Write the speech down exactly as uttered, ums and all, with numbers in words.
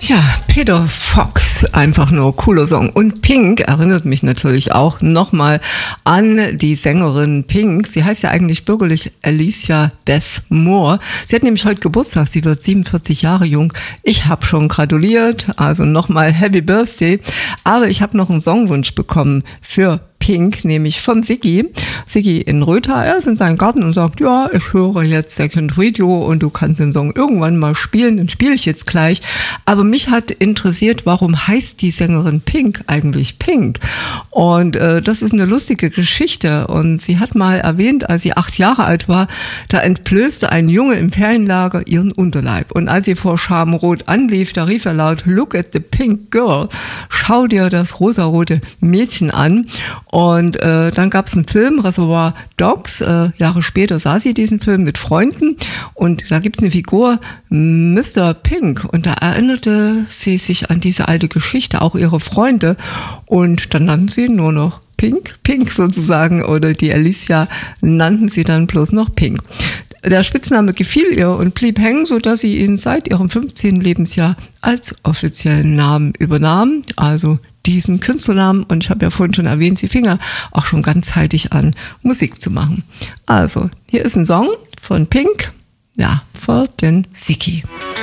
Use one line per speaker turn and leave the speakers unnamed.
Ja, Peter Fox, einfach nur cooler Song. Und Pink erinnert mich natürlich auch nochmal an die Sängerin Pink. Sie heißt ja eigentlich bürgerlich Alicia Beth Moore. Sie hat nämlich heute Geburtstag, sie wird siebenundvierzig Jahre jung. Ich habe schon gratuliert, also nochmal Happy Birthday. Aber ich habe noch einen Songwunsch bekommen für Pink, nämlich vom Siggi. Siggi in Rötha, er ist in seinem Garten und sagt, ja, ich höre jetzt Second Radio und du kannst den Song irgendwann mal spielen, den spiele ich jetzt gleich. Aber mich hat interessiert, warum heißt die Sängerin Pink eigentlich Pink? Und äh, das ist eine lustige Geschichte und sie hat mal erwähnt, als sie acht Jahre alt war, da entblößte ein Junge im Ferienlager ihren Unterleib. Und als sie vor Schamrot anlief, da rief er laut, look at the pink girl, schau dir das rosarote Mädchen an. Und äh, dann gab es einen Film, Reservoir Dogs. Äh, Jahre später sah sie diesen Film mit Freunden. Und da gibt es eine Figur, Mister Pink. Und da erinnerte sie sich an diese alte Geschichte, auch ihre Freunde. Und dann nannten sie ihn nur noch Pink, Pink sozusagen. Oder die Alicia nannten sie dann bloß noch Pink. Der Spitzname gefiel ihr und blieb hängen, sodass sie ihn seit ihrem fünfzehnten Lebensjahr als offiziellen Namen übernahm. Also diesen Künstlernamen, und ich habe ja vorhin schon erwähnt, sie fing ja auch schon ganzzeitig an, Musik zu machen. Also, hier ist ein Song von Pink, ja, für den Siggi.